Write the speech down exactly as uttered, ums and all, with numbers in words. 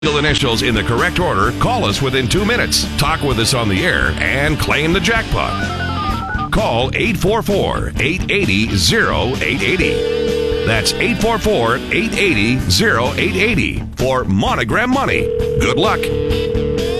initials in the correct order, call us within two minutes, talk with us on the air, and claim the jackpot. Call eight four four, eight eight zero, zero eight eight zero. That's eight four four, eight eight zero, zero eight eight zero for Monogram Money. Good luck.